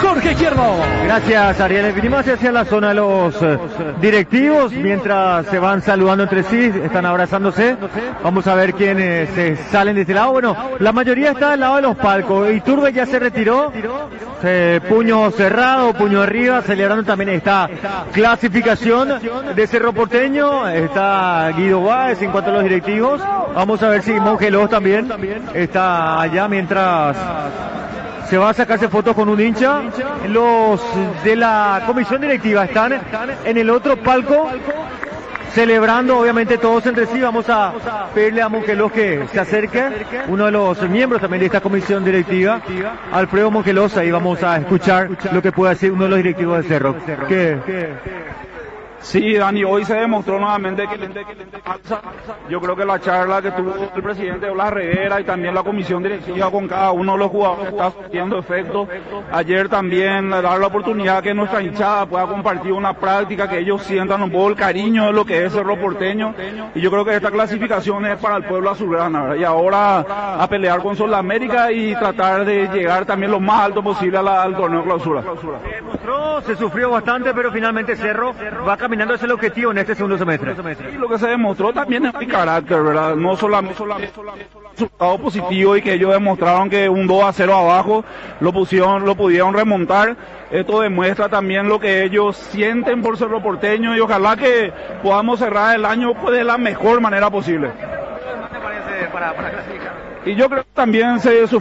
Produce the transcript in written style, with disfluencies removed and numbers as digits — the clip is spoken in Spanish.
Jorge Hierro. Gracias, Ariel. Vinimos hacia la zona de los directivos mientras se van saludando entre sí, están abrazándose. Vamos a ver quiénes salen de este lado. Bueno, la mayoría está del lado de los palcos. Iturbe ya se retiró, puño cerrado, puño arriba, celebrando también esta clasificación de Cerro Porteño. Está Guido Báez en cuanto a los directivos. Vamos a ver si Mongelos también está allá mientras se va a sacarse fotos con un hincha. Los de la comisión directiva están en el otro palco celebrando, obviamente todos entre sí. Vamos a pedirle a Mongelos que se acerque, uno de los miembros también de esta comisión directiva, Alfredo Mongelos. Ahí vamos a escuchar lo que puede decir uno de los directivos de Cerro. Sí, Dani, hoy se demostró nuevamente que yo creo que la charla que tuvo el presidente Blas Reguera y también la comisión directiva con cada uno de los jugadores está surtiendo efecto. Ayer también dar la oportunidad que nuestra hinchada pueda compartir una práctica, que ellos sientan un poco el cariño de lo que es Cerro Porteño, y yo creo que esta clasificación es para el pueblo azulgrana, ¿verdad? Y ahora a pelear con Sudamérica y tratar de llegar también lo más alto posible al torneo clausura. Se sufrió bastante, pero finalmente Cerro va caminando hacia el objetivo en este segundo semestre. Y lo que se demostró también es mi carácter, ¿verdad? No solamente resultado positivo, y que ellos demostraron que un 2-0 abajo lo pudieron remontar. Esto demuestra también lo que ellos sienten por Cerro Porteño, y ojalá que podamos cerrar el año de la mejor manera posible. ¿Qué te parece para clasificar? Y yo creo que también se